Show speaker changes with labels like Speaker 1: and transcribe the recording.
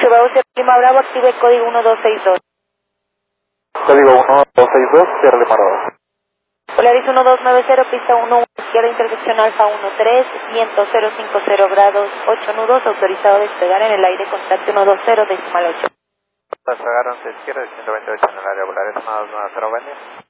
Speaker 1: Bravo, Lima Bravo, active código 1262.
Speaker 2: Código 1262, Sierra Lima Bravo.
Speaker 1: Polaris 1290, pista 1, izquierda, intersección Alfa 13, viento 050 grados, 8 nudos, autorizado a despegar en el aire, contacto 120, decimal 8.
Speaker 2: Despegaron de izquierda, 128 en el área Polaris 1290, buen día.